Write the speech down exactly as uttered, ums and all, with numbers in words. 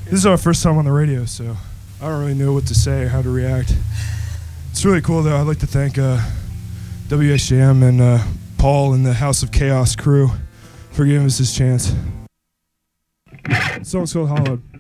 This is our first time on the radio, so I don't really know what to say or how to react. It's really cool, though. I'd like to thank uh, W H J M and uh, Paul and the House of Chaos crew for giving us this chance. The song's called Hollow.